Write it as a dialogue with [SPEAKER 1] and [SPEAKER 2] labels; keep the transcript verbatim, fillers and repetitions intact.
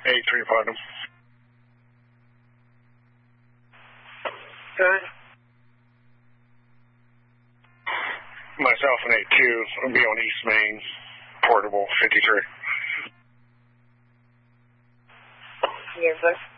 [SPEAKER 1] eight three Putnam.
[SPEAKER 2] Good.
[SPEAKER 1] Myself and eight two will be on East Main, portable fifty-three.
[SPEAKER 2] Yes, sir.